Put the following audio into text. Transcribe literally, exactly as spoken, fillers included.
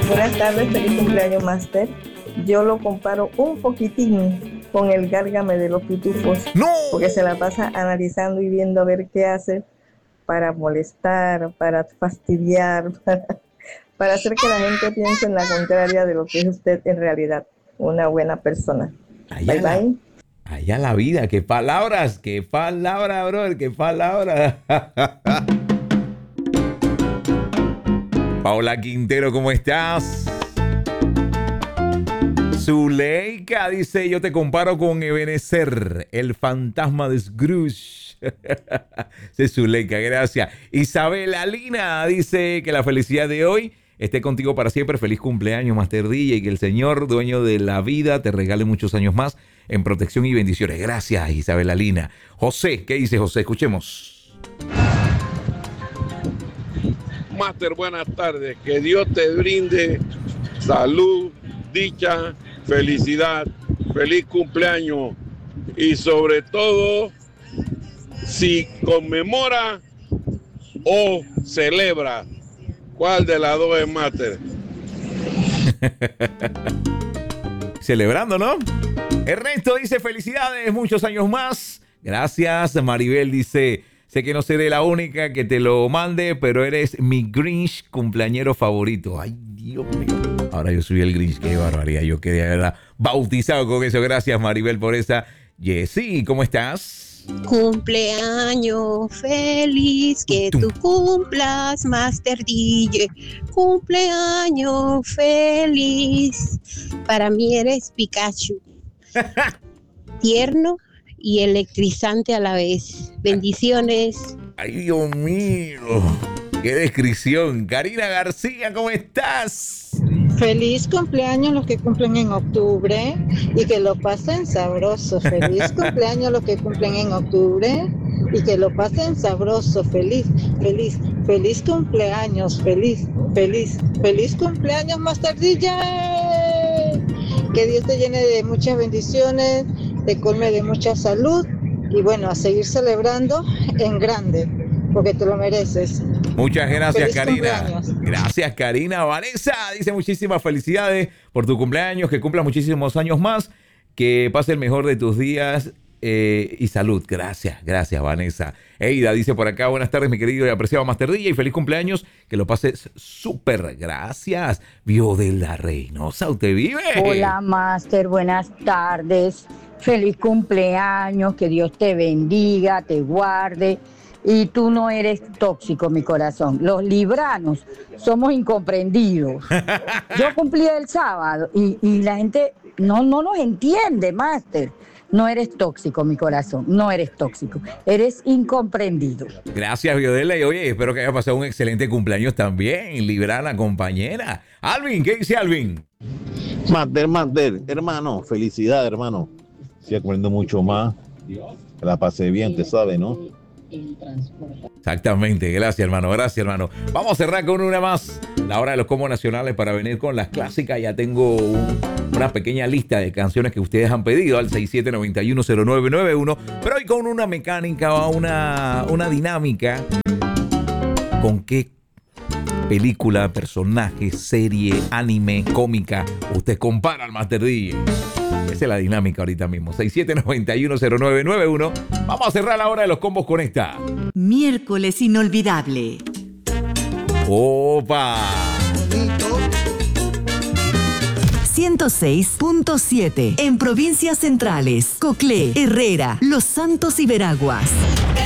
Buenas tardes, feliz cumpleaños, Master. Yo lo comparo un poquitín con el gárgame de los pitufos. ¡No! Porque se la pasa analizando y viendo a ver qué hace para molestar, para fastidiar, para, para hacer que la gente piense en la contraria de lo que es usted en realidad, una buena persona. Allá Bye, la, bye. allá la vida, qué palabras, qué palabras, brother, qué palabras. Paola Quintero, ¿cómo estás? Zuleika dice, yo te comparo con Ebenezer, el fantasma de Scrooge. Sí, Zuleika, gracias. Isabel Alina dice que la felicidad de hoy esté contigo para siempre. Feliz cumpleaños, Master D J, y que el Señor, dueño de la vida, te regale muchos años más en protección y bendiciones. Gracias, Isabel Alina. José, ¿qué dice José? Escuchemos. Master, buenas tardes. Que Dios te brinde salud, dicha, felicidad, feliz cumpleaños y sobre todo, si conmemora o celebra, ¿cuál de las dos es, Master? Celebrando, ¿no? Ernesto dice, felicidades, muchos años más. Gracias. Maribel dice, sé que no seré la única que te lo mande, pero eres mi Grinch cumpleañero favorito. Ay, Dios mío. Ahora yo soy el Grinch, qué barbaridad. Yo quería haberla bautizado con eso. Gracias, Maribel, por esa. Jessy, ¿cómo estás? Cumpleaños feliz, que tú cumplas, Master D J. Cumpleaños feliz. Para mí eres Pikachu. Tierno y electrizante a la vez. Bendiciones. Ay, Dios mío. Qué descripción. Karina García, ¿cómo estás? Feliz cumpleaños los que cumplen en octubre y que lo pasen sabroso. Feliz cumpleaños los que cumplen en octubre y que lo pasen sabroso. Feliz, feliz, feliz cumpleaños. Feliz, feliz, feliz cumpleaños, Master D J. Que Dios te llene de muchas bendiciones, te colme de mucha salud y bueno, a seguir celebrando en grande, porque te lo mereces. Muchas gracias, Feliz Karina. cumpleaños. Gracias, Karina. Vanessa dice muchísimas felicidades por tu cumpleaños, que cumplas muchísimos años más, que pase el mejor de tus días eh, y salud. Gracias, gracias, Vanessa. Eida dice por acá, buenas tardes, mi querido y apreciado Master D J, y feliz cumpleaños, que lo pases súper. Gracias. Viodela Reynosa, ¿usted vive? Hola, Master, buenas tardes. Feliz cumpleaños, que Dios te bendiga, te guarde. Y tú no eres tóxico, mi corazón. Los libranos somos incomprendidos. Yo cumplí el sábado y, y la gente no, no nos entiende, Master. No eres tóxico, mi corazón. No eres tóxico. Eres incomprendido. Gracias, Viodela. Y oye, espero que haya pasado un excelente cumpleaños también. Librana, compañera. Alvin, ¿qué dice Alvin? Master, Master, hermano, felicidad, hermano. Sigue comiendo mucho más. Que la pasé bien, te sabe, ¿no? Exactamente, gracias, hermano, gracias, hermano. Vamos a cerrar con una más, la hora de los combos nacionales, para venir con las clásicas. Ya tengo un, una pequeña lista de canciones que ustedes han pedido al seis siete nueve uno cero nueve nueve uno, pero hoy con una mecánica, una, una dinámica. ¿Con qué película, personaje, serie, anime, cómica usted compara al Master D J? Esa es la dinámica ahorita mismo. seis siete nueve uno cero nueve nueve uno. Vamos a cerrar la hora de los combos con esta. Miércoles inolvidable. ¡Opa! ciento seis punto siete en provincias centrales. Coclé, Herrera, Los Santos y Veraguas.